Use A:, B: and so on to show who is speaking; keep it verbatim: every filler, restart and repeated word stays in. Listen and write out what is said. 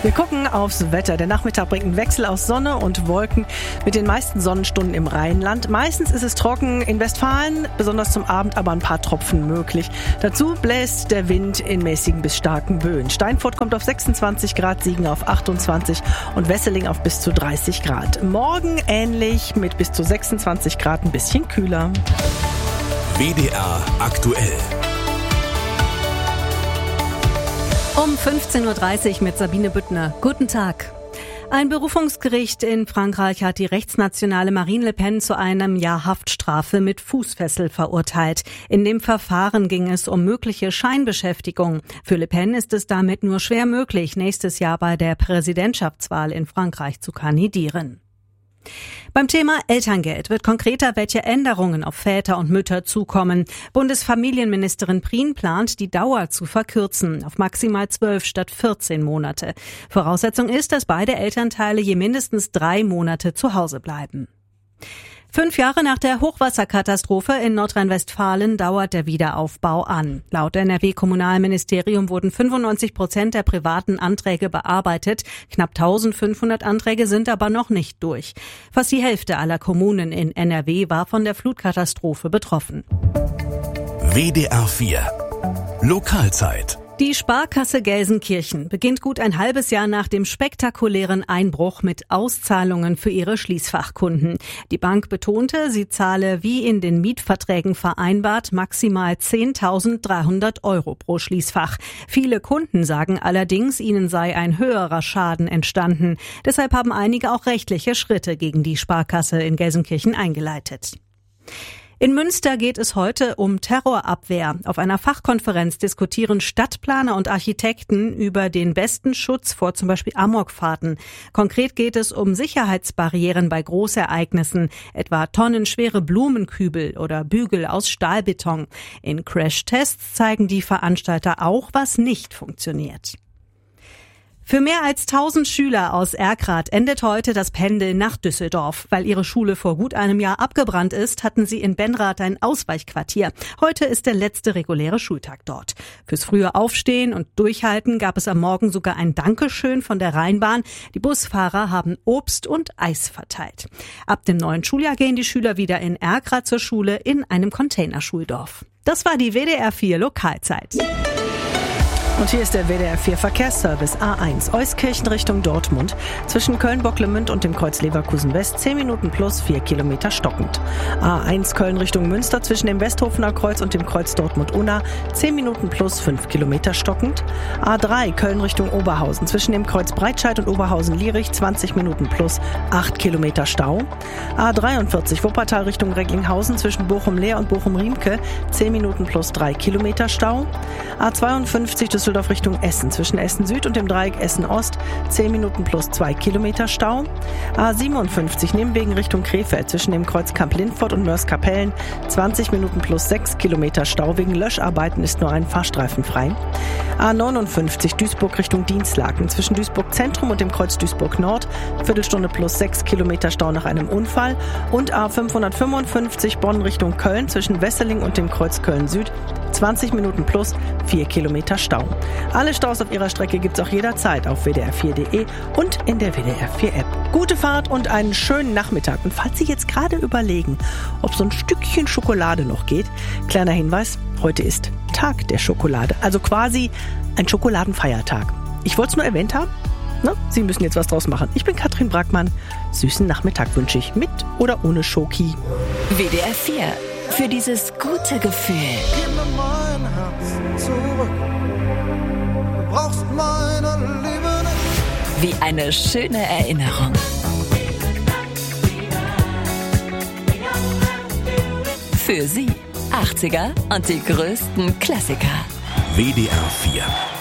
A: Wir gucken aufs Wetter. Der Nachmittag bringt einen Wechsel aus Sonne und Wolken mit den meisten Sonnenstunden im Rheinland. Meistens ist es trocken in Westfalen, besonders zum Abend aber ein paar Tropfen möglich. Dazu bläst der Wind in mäßigen bis starken Böen. Steinfurt kommt auf sechsundzwanzig Grad, Siegen auf achtundzwanzig und Wesseling auf bis zu dreißig Grad. Morgen ähnlich mit bis zu sechsundzwanzig Grad, ein bisschen kühler.
B: W D R aktuell.
C: Um fünfzehn Uhr dreißig mit Sabine Büttner. Guten Tag. Ein Berufungsgericht in Frankreich hat die rechtsnationale Marine Le Pen zu einem Jahr Haftstrafe mit Fußfessel verurteilt. In dem Verfahren ging es um mögliche Scheinbeschäftigung. Für Le Pen ist es damit nur schwer möglich, nächstes Jahr bei der Präsidentschaftswahl in Frankreich zu kandidieren. Beim Thema Elterngeld wird konkreter, welche Änderungen auf Väter und Mütter zukommen. Bundesfamilienministerin Prien plant, die Dauer zu verkürzen auf maximal zwölf statt vierzehn Monate. Voraussetzung ist, dass beide Elternteile je mindestens drei Monate zu Hause bleiben. Fünf Jahre nach der Hochwasserkatastrophe in Nordrhein-Westfalen dauert der Wiederaufbau an. Laut N R W-Kommunalministerium wurden fünfundneunzig Prozent der privaten Anträge bearbeitet. Knapp eintausendfünfhundert Anträge sind aber noch nicht durch. Fast die Hälfte aller Kommunen in N R W war von der Flutkatastrophe betroffen.
B: W D R vier Lokalzeit.
C: Die Sparkasse Gelsenkirchen beginnt gut ein halbes Jahr nach dem spektakulären Einbruch mit Auszahlungen für ihre Schließfachkunden. Die Bank betonte, sie zahle wie in den Mietverträgen vereinbart maximal zehntausenddreihundert Euro pro Schließfach. Viele Kunden sagen allerdings, ihnen sei ein höherer Schaden entstanden. Deshalb haben einige auch rechtliche Schritte gegen die Sparkasse in Gelsenkirchen eingeleitet. In Münster geht es heute um Terrorabwehr. Auf einer Fachkonferenz diskutieren Stadtplaner und Architekten über den besten Schutz vor zum Beispiel Amokfahrten. Konkret geht es um Sicherheitsbarrieren bei Großereignissen, etwa tonnenschwere Blumenkübel oder Bügel aus Stahlbeton. In Crashtests zeigen die Veranstalter auch, was nicht funktioniert. Für mehr als tausend Schüler aus Erkrath endet heute das Pendeln nach Düsseldorf. Weil ihre Schule vor gut einem Jahr abgebrannt ist, hatten sie in Benrath ein Ausweichquartier. Heute ist der letzte reguläre Schultag dort. Fürs frühe Aufstehen und Durchhalten gab es am Morgen sogar ein Dankeschön von der Rheinbahn. Die Busfahrer haben Obst und Eis verteilt. Ab dem neuen Schuljahr gehen die Schüler wieder in Erkrath zur Schule in einem Containerschuldorf. Das war die W D R vier Lokalzeit.
A: Und hier ist der W D R vier Verkehrsservice A eins. Euskirchen Richtung Dortmund. Zwischen Köln-Bocklemünd und dem Kreuz Leverkusen West zehn Minuten plus vier Kilometer stockend. A eins Köln Richtung Münster zwischen dem Westhofener Kreuz und dem Kreuz Dortmund-Unna zehn Minuten plus fünf Kilometer stockend. A drei Köln Richtung Oberhausen zwischen dem Kreuz Breitscheid und Oberhausen-Lierich zwanzig Minuten plus acht Kilometer Stau. A dreiundvierzig Wuppertal Richtung Recklinghausen zwischen Bochum-Leer und Bochum-Riemke zehn Minuten plus drei Kilometer Stau. A zweiundfünfzig Düsseldorf Richtung Essen zwischen Essen Süd und dem Dreieck Essen Ost zehn Minuten plus zwei Kilometer Stau. A siebenundfünfzig Nimwegen Richtung Krefeld zwischen dem Kreuz Kamp-Lindfort und Mörs-Kapellen zwanzig Minuten plus sechs Kilometer Stau. Wegen Löscharbeiten ist nur ein Fahrstreifen frei. A neunundfünfzig Duisburg Richtung Dienstlaken zwischen Duisburg Zentrum und dem Kreuz Duisburg Nord Viertelstunde plus sechs Kilometer Stau nach einem Unfall. Und A fünfhundertfünfundfünfzig Bonn Richtung Köln zwischen Wesseling und dem Kreuz Köln Süd zwanzig Minuten plus vier Kilometer Stau. Alle Staus auf ihrer Strecke gibt's auch jederzeit auf w d r vier punkt d e und in der W D R vier App. Gute Fahrt und einen schönen Nachmittag. Und falls Sie jetzt gerade überlegen, ob so ein Stückchen Schokolade noch geht, kleiner Hinweis, heute ist Tag der Schokolade. Also quasi ein Schokoladenfeiertag. Ich wollte es nur erwähnt haben. Na, Sie müssen jetzt was draus machen. Ich bin Katrin Brackmann. Süßen Nachmittag wünsche ich mit oder ohne Schoki.
D: W D R vier. Für dieses gute Gefühl.
E: Gib mir mein Herz zurück. Du brauchst meine Liebe nicht.
D: Wie eine schöne Erinnerung. Für Sie achtziger und die größten Klassiker.
B: W D R vier